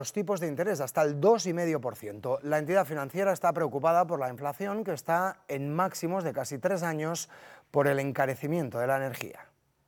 los tipos de interés hasta el 2,5%. La entidad financiera está preocupada por la inflación, que está en máximos de casi 3 años por el encarecimiento de la energía.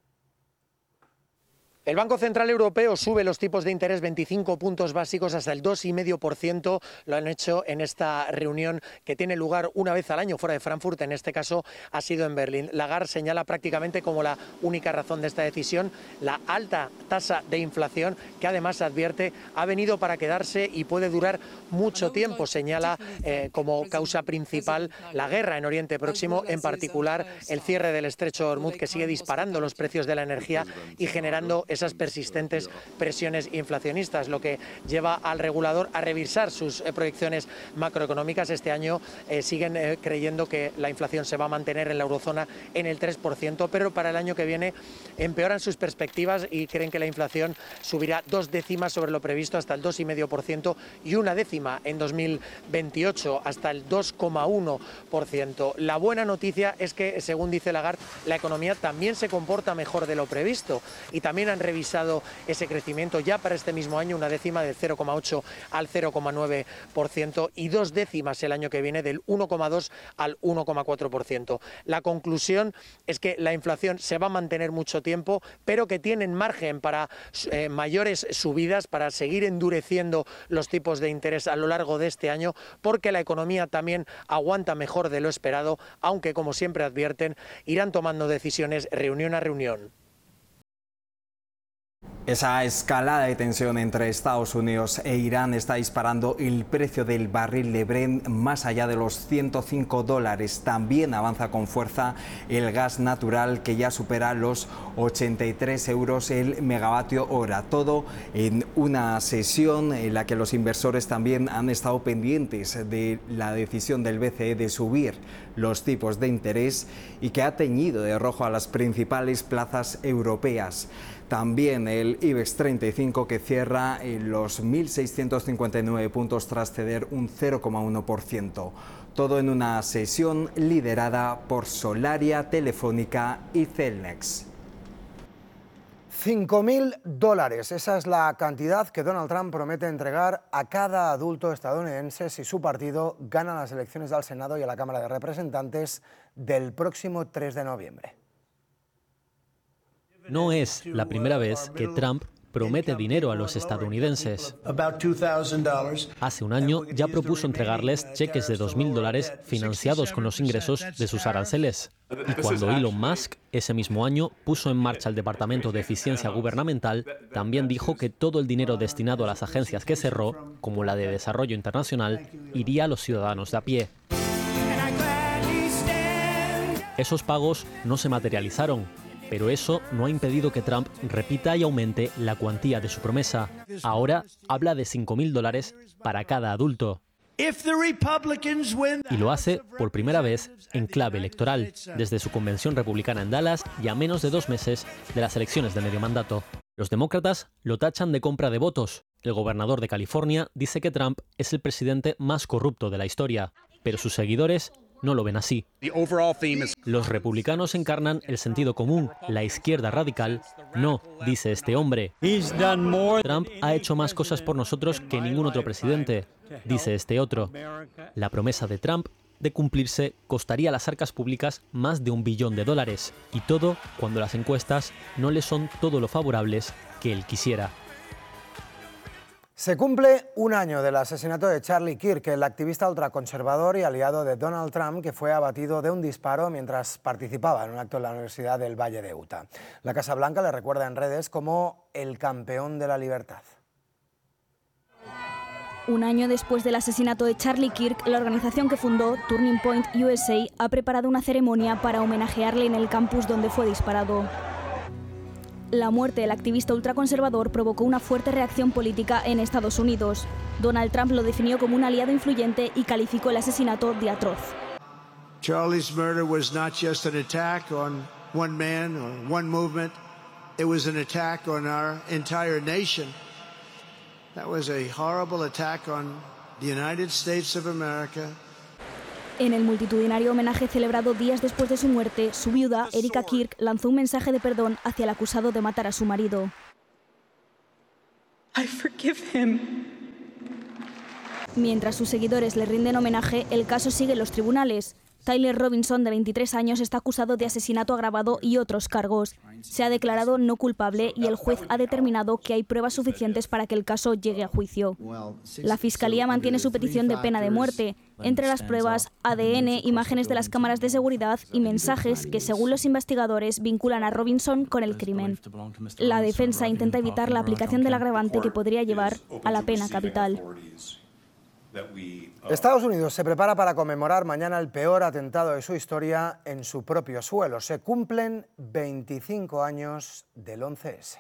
El Banco Central Europeo sube los tipos de interés 25 puntos básicos hasta el 2,5%. Lo han hecho en esta reunión que tiene lugar una vez al año fuera de Frankfurt. En este caso ha sido en Berlín. Lagarde señala prácticamente como la única razón de esta decisión la alta tasa de inflación, que además advierte ha venido para quedarse y puede durar mucho tiempo. Señala como causa principal la guerra en Oriente Próximo, en particular el cierre del estrecho de Hormuz, que sigue disparando los precios de la energía y generando esas persistentes presiones inflacionistas, lo que lleva al regulador a revisar sus proyecciones macroeconómicas. Este año siguen creyendo que la inflación se va a mantener en la eurozona en el 3%, pero para el año que viene empeoran sus perspectivas y creen que la inflación subirá 2 décimas sobre lo previsto hasta el 2,5% y 1 décima en 2028 hasta el 2,1%. La buena noticia es que, según dice Lagarde, la economía también se comporta mejor de lo previsto y también han revisado ese crecimiento ya para este mismo año, 1 décima del 0,8 al 0,9% y 2 décimas el año que viene del 1,2 al 1,4%. La conclusión es que la inflación se va a mantener mucho tiempo, pero que tienen margen para mayores subidas, para seguir endureciendo los tipos de interés a lo largo de este año, porque la economía también aguanta mejor de lo esperado, aunque, como siempre advierten, irán tomando decisiones reunión a reunión. Esa escalada de tensión entre Estados Unidos e Irán está disparando el precio del barril de Brent más allá de los $105. También avanza con fuerza el gas natural, que ya supera los 83 euros el megavatio hora. Todo en una sesión en la que los inversores también han estado pendientes de la decisión del BCE de subir los tipos de interés y que ha teñido de rojo a las principales plazas europeas. También el IBEX 35, que cierra en los 1.659 puntos tras ceder un 0,1%. Todo en una sesión liderada por Solaria, Telefónica y Celnex. $5.000. Esa es la cantidad que Donald Trump promete entregar a cada adulto estadounidense si su partido gana las elecciones al Senado y a la Cámara de Representantes del próximo 3 de noviembre. No es la primera vez que Trump promete dinero a los estadounidenses. Hace un año ya propuso entregarles cheques de $2.000 financiados con los ingresos de sus aranceles. Y cuando Elon Musk ese mismo año puso en marcha el Departamento de Eficiencia Gubernamental, también dijo que todo el dinero destinado a las agencias que cerró, como la de Desarrollo Internacional, iría a los ciudadanos de a pie. Esos pagos no se materializaron, pero eso no ha impedido que Trump repita y aumente la cuantía de su promesa. Ahora habla de $5.000 para cada adulto. Y lo hace por primera vez en clave electoral, desde su convención republicana en Dallas y a menos de 2 meses de las elecciones de medio mandato. Los demócratas lo tachan de compra de votos. El gobernador de California dice que Trump es el presidente más corrupto de la historia, pero sus seguidores no lo ven así. Los republicanos encarnan el sentido común. La izquierda radical no, dice este hombre. Trump ha hecho más cosas por nosotros que ningún otro presidente, dice este otro. La promesa de Trump de cumplirse costaría a las arcas públicas más de $1 billón, y todo cuando las encuestas no le son todo lo favorables que él quisiera. Se cumple un año del asesinato de Charlie Kirk, el activista ultraconservador y aliado de Donald Trump, que fue abatido de un disparo mientras participaba en un acto en la Universidad del Valle de Utah. La Casa Blanca le recuerda en redes como el campeón de la libertad. Un año después del asesinato de Charlie Kirk, la organización que fundó, Turning Point USA, ha preparado una ceremonia para homenajearle en el campus donde fue disparado. La muerte del activista ultraconservador provocó una fuerte reacción política en Estados Unidos. Donald Trump lo definió como un aliado influyente y calificó el asesinato de atroz. Charlie's murder was not just an attack on one man or one movement. It was an attack on our entire nation. That was a horrible attack on the United States of America. En el multitudinario homenaje celebrado días después de su muerte, su viuda, Erika Kirk, lanzó un mensaje de perdón hacia el acusado de matar a su marido. I forgive him. Mientras sus seguidores le rinden homenaje, el caso sigue en los tribunales. Tyler Robinson, de 23 años, está acusado de asesinato agravado y otros cargos. Se ha declarado no culpable y el juez ha determinado que hay pruebas suficientes para que el caso llegue a juicio. La Fiscalía mantiene su petición de pena de muerte. Entre las pruebas, ADN, imágenes de las cámaras de seguridad y mensajes que, según los investigadores, vinculan a Robinson con el crimen. La defensa intenta evitar la aplicación del agravante que podría llevar a la pena capital. Estados Unidos se prepara para conmemorar mañana el peor atentado de su historia en su propio suelo. Se cumplen 25 años del 11S.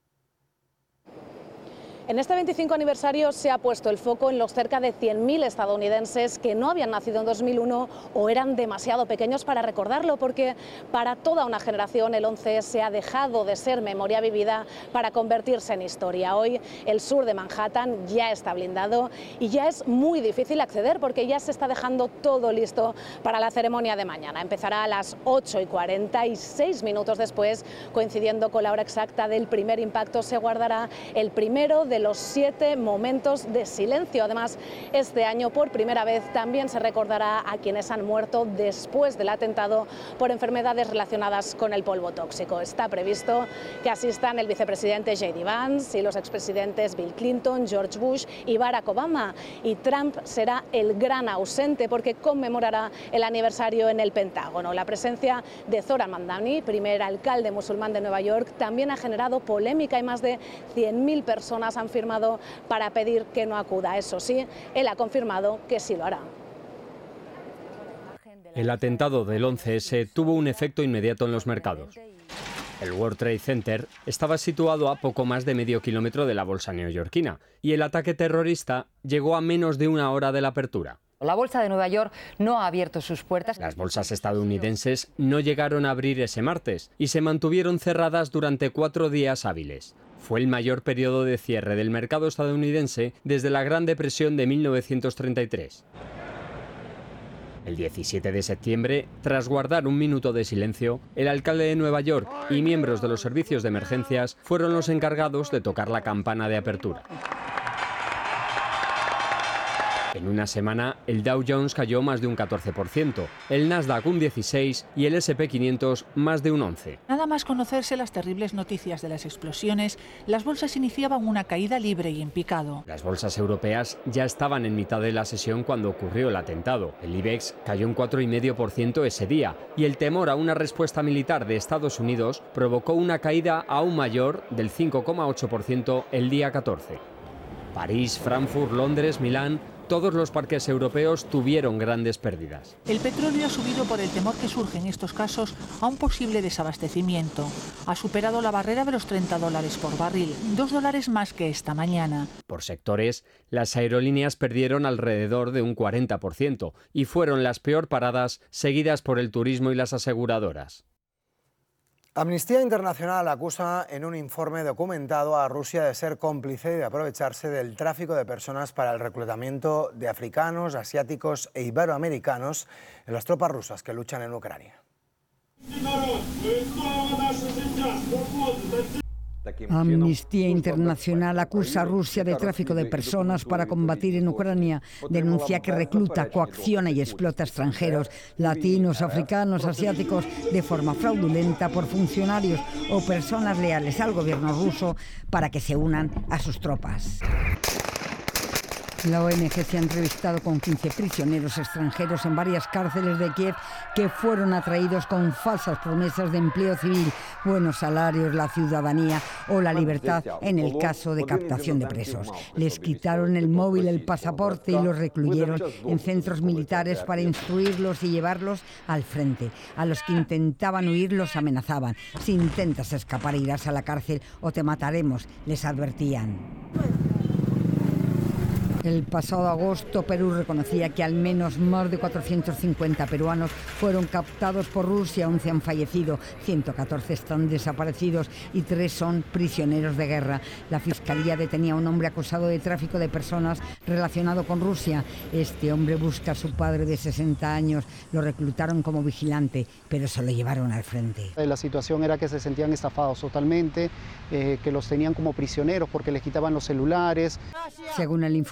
En este 25 aniversario se ha puesto el foco en los cerca de 100.000 estadounidenses que no habían nacido en 2001 o eran demasiado pequeños para recordarlo, porque para toda una generación el 11S ha dejado de ser memoria vivida para convertirse en historia. Hoy el sur de Manhattan ya está blindado y ya es muy difícil acceder porque ya se está dejando todo listo para la ceremonia de mañana. Empezará a las 8:46 minutos después, coincidiendo con la hora exacta del primer impacto. Se guardará el primero de los 7 momentos de silencio. Además, este año por primera vez también se recordará a quienes han muerto después del atentado por enfermedades relacionadas con el polvo tóxico. Está previsto que asistan el vicepresidente J.D. Vance y los expresidentes Bill Clinton, George Bush y Barack Obama. Y Trump será el gran ausente porque conmemorará el aniversario en el Pentágono. La presencia de Zohran Mamdani, primer alcalde musulmán de Nueva York, también ha generado polémica y más de 100.000 personas han firmado para pedir que no acuda. Eso sí, él ha confirmado que sí lo hará. El atentado del 11S tuvo un efecto inmediato en los mercados. El World Trade Center estaba situado a poco más de medio kilómetro de la bolsa neoyorquina y el ataque terrorista llegó a menos de una hora de la apertura. La bolsa de Nueva York no ha abierto sus puertas. Las bolsas estadounidenses no llegaron a abrir ese martes y se mantuvieron cerradas durante 4 días hábiles. Fue el mayor periodo de cierre del mercado estadounidense desde la Gran Depresión de 1933. El 17 de septiembre, tras guardar un minuto de silencio, el alcalde de Nueva York y miembros de los servicios de emergencias fueron los encargados de tocar la campana de apertura. En una semana, el Dow Jones cayó más de un 14%, el Nasdaq un 16% y el S&P 500 más de un 11%. Nada más conocerse las terribles noticias de las explosiones, las bolsas iniciaban una caída libre y en picado. Las bolsas europeas ya estaban en mitad de la sesión cuando ocurrió el atentado. El IBEX cayó un 4,5% ese día y el temor a una respuesta militar de Estados Unidos provocó una caída aún mayor del 5,8% el día 14. París, Frankfurt, Londres, Milán... Todos los parques europeos tuvieron grandes pérdidas. El petróleo ha subido por el temor que surge en estos casos a un posible desabastecimiento. Ha superado la barrera de los $30 por barril, $2 más que esta mañana. Por sectores, las aerolíneas perdieron alrededor de un 40% y fueron las peor paradas, seguidas por el turismo y las aseguradoras. Amnistía Internacional acusa en un informe documentado a Rusia de ser cómplice y de aprovecharse del tráfico de personas para el reclutamiento de africanos, asiáticos e iberoamericanos en las tropas rusas que luchan en Ucrania. Amnistía Internacional acusa a Rusia de tráfico de personas para combatir en Ucrania. Denuncia que recluta, coacciona y explota extranjeros, latinos, africanos, asiáticos, de forma fraudulenta por funcionarios o personas leales al gobierno ruso para que se unan a sus tropas. La ONG se ha entrevistado con 15 prisioneros extranjeros en varias cárceles de Kiev que fueron atraídos con falsas promesas de empleo civil, buenos salarios, la ciudadanía o la libertad en el caso de captación de presos. Les quitaron el móvil, el pasaporte y los recluyeron en centros militares para instruirlos y llevarlos al frente. A los que intentaban huir los amenazaban. Si intentas escapar irás a la cárcel o te mataremos, les advertían. El pasado agosto, Perú reconocía que al menos más de 450 peruanos fueron captados por Rusia, 11 han fallecido, 114 están desaparecidos y 3 son prisioneros de guerra. La Fiscalía detenía a un hombre acusado de tráfico de personas relacionado con Rusia. Este hombre busca a su padre de 60 años. Lo reclutaron como vigilante, pero se lo llevaron al frente. La situación era que se sentían estafados totalmente, que los tenían como prisioneros porque les quitaban los celulares. Según el informe